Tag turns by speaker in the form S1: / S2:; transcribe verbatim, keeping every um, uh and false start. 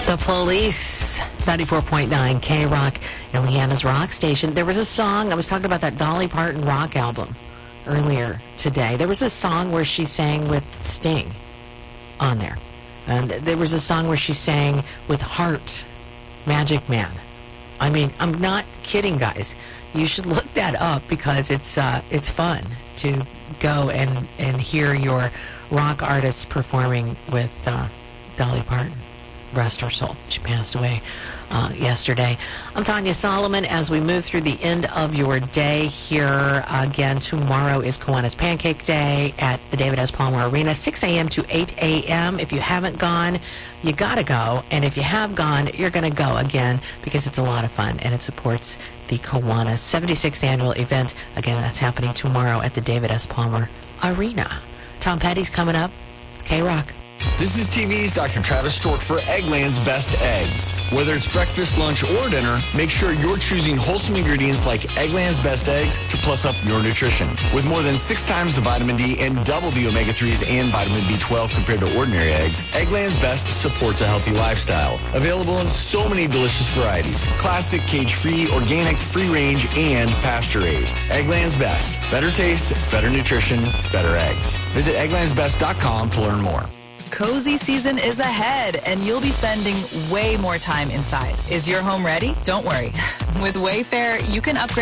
S1: The Police, ninety-four point nine K-Rock, Indiana's rock station. There was a song, I was talking about that Dolly Parton rock album earlier today. There was a song where she sang with Sting on there. And there was a song where she sang with Heart, Magic Man. I mean, I'm not kidding, guys. You should look that up because it's uh, it's fun to go and, and hear your rock artists performing with uh, Dolly Parton. Rest her soul. She passed away uh, yesterday. I'm Tanya Solomon. As we move through the end of your day here, again, tomorrow is Kiwanis Pancake Day at the David S. Palmer Arena, six a.m. to eight a.m. If you haven't gone, you got to go. And if you have gone, you're going to go again because it's a lot of fun and it supports the Kiwanis seventy-sixth annual event. Again, that's happening tomorrow at the David S. Palmer Arena. Tom Petty's coming up. It's K-Rock.
S2: This is T V's Doctor Travis Stork for Eggland's Best Eggs. Whether it's breakfast, lunch, or dinner, make sure you're choosing wholesome ingredients like Eggland's Best Eggs to plus up your nutrition. With more than six times the vitamin D and double the omega threes and vitamin B twelve compared to ordinary eggs, Eggland's Best supports a healthy lifestyle. Available in so many delicious varieties. Classic, cage-free, organic, free-range, and pasture-raised. Eggland's Best. Better taste, better nutrition, better eggs. Visit egglands best dot com to learn more.
S3: Cozy season is ahead, and you'll be spending way more time inside. Is your home ready? Don't worry. With Wayfair, you can upgrade